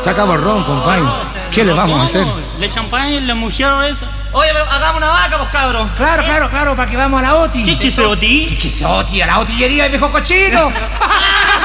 Se acabó el ron, compadre. ¿Qué le vamos a hacer? ¿Le champán la mujer esa? Oye, pero hagamos una vaca, pues, cabros. Claro, para que vamos a la OTI. ¿Qué es que se OTI? ¿Qué es OTI? A la otillería, el viejo cochino.